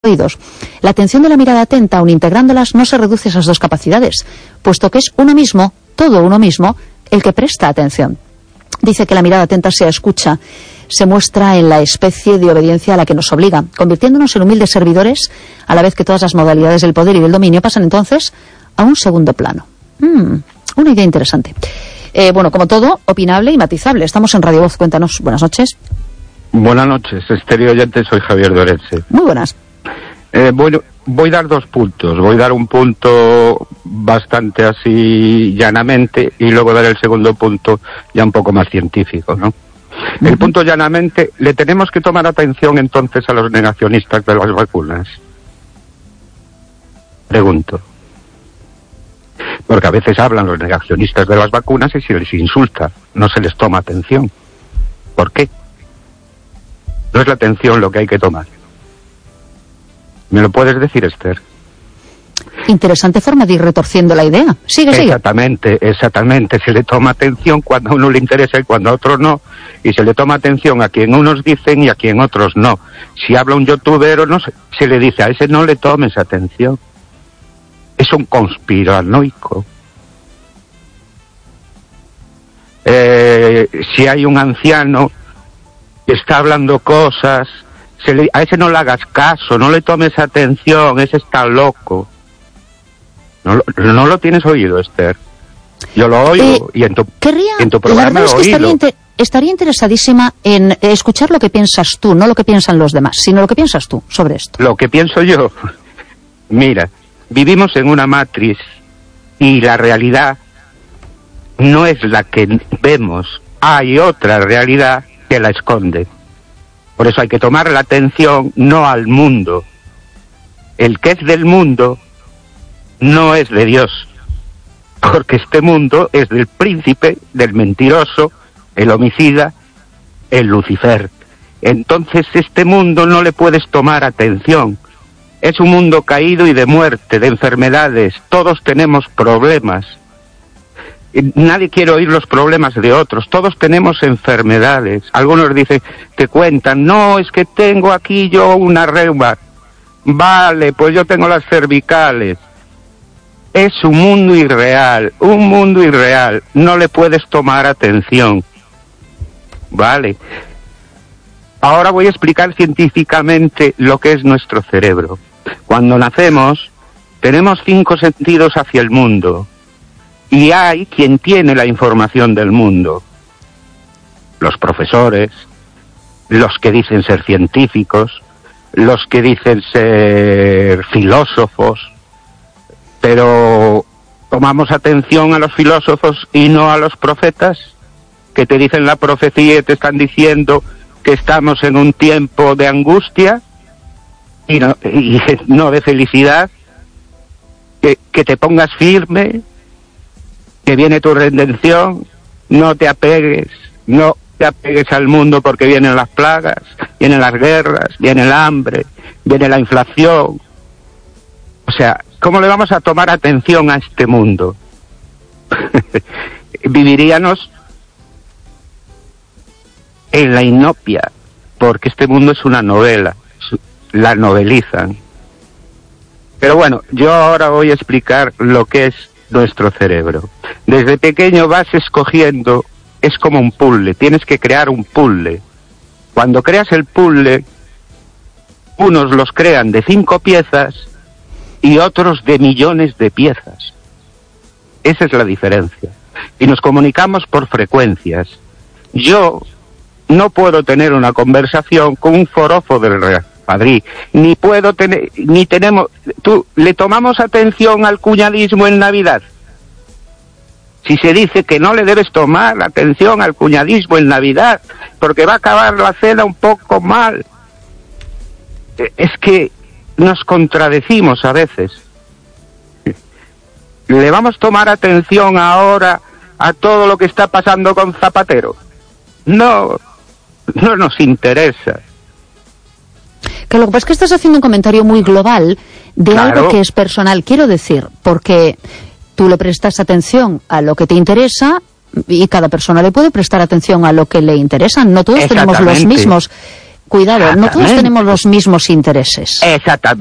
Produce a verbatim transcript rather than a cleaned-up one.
oídos. La atención de la mirada atenta, aun integrándolas, no se reduce a esas dos capacidades, puesto que es uno mismo, todo uno mismo, el que presta atención. Dice que la mirada atenta se escucha, se muestra en la especie de obediencia a la que nos obliga, convirtiéndonos en humildes servidores, a la vez que todas las modalidades del poder y del dominio pasan entonces a un segundo plano. Mm, una idea interesante. Eh, bueno, como todo, opinable y matizable. Estamos en Radio Voz, cuéntanos. Buenas noches. Buenas noches, estéreo oyente, soy Javier Dorense. Muy buenas. Eh, bueno, voy a dar dos puntos. Voy a dar un punto bastante así llanamente y luego dar el segundo punto ya un poco más científico, ¿no? Uh-huh. El punto llanamente, ¿le tenemos que tomar atención entonces a los negacionistas de las vacunas? Pregunto. Porque a veces hablan los negacionistas de las vacunas y se les insulta, no se les toma atención. ¿Por qué? No es la atención lo que hay que tomar. ¿Me lo puedes decir, Esther? Interesante forma de ir retorciendo la idea. Sigue, sigue. Exactamente, exactamente. Se le toma atención cuando a uno le interesa y cuando a otros no. Y se le toma atención a quien unos dicen y a quien otros no. Si habla un youtuber o no, se le dice a ese no le tomes atención. Es un conspiranoico. Eh, si hay un anciano que está hablando cosas, se le, a ese no le hagas caso, no le tomes atención, ese está loco. No, no lo tienes oído, Esther. Yo lo oigo eh, y en tu, querría, en tu programa lo he oído. Estaría, inter, estaría interesadísima en escuchar lo que piensas tú, no lo que piensan los demás, sino lo que piensas tú sobre esto. Lo que pienso yo, mira, vivimos en una matriz y la realidad no es la que vemos, hay otra realidad que la esconde. Por eso hay que tomar la atención no al mundo. El que es del mundo no es de Dios, porque este mundo es del príncipe, del mentiroso, el homicida, el Lucifer. Entonces este mundo no le puedes tomar atención. Es un mundo caído y de muerte, de enfermedades. Todos tenemos problemas. Nadie quiere oír los problemas de otros. Todos tenemos enfermedades. Algunos dicen, te cuentan, no, es que tengo aquí yo una reuma. Vale, pues yo tengo las cervicales. Es un mundo irreal, un mundo irreal. No le puedes tomar atención. Vale. Ahora voy a explicar científicamente lo que es nuestro cerebro. Cuando nacemos, tenemos cinco sentidos hacia el mundo. Y hay quien tiene la información del mundo. Los profesores, los que dicen ser científicos, los que dicen ser filósofos, pero tomamos atención a los filósofos y no a los profetas, que te dicen la profecía y te están diciendo que estamos en un tiempo de angustia y no, y no de felicidad, que, que te pongas firme, que viene tu redención, no te apegues, no te apegues al mundo porque vienen las plagas, vienen las guerras, viene el hambre, viene la inflación. O sea, ¿cómo le vamos a tomar atención a este mundo? Viviríamos en la inopia, porque este mundo es una novela, la novelizan. Pero bueno, yo ahora voy a explicar lo que es nuestro cerebro. Desde pequeño vas escogiendo, es como un puzzle, tienes que crear un puzzle. Cuando creas el puzzle, unos los crean de cinco piezas y otros de millones de piezas. Esa es la diferencia. Y nos comunicamos por frecuencias. Yo no puedo tener una conversación con un forofo del Real Madrid, ni puedo tener, ni tenemos, tú, ¿le tomamos atención al cuñadismo en Navidad? Si se dice que no le debes tomar atención al cuñadismo en Navidad, porque va a acabar la cena un poco mal. Es que nos contradecimos a veces. ¿Le vamos a tomar atención ahora a todo lo que está pasando con Zapatero? No, no nos interesa. Que lo que pasa es que estás haciendo un comentario muy global de claro. Algo que es personal, quiero decir, porque tú le prestas atención a lo que te interesa y cada persona le puede prestar atención a lo que le interesa. No todos tenemos los mismos Cuidado, no todos tenemos los mismos intereses. Exactamente.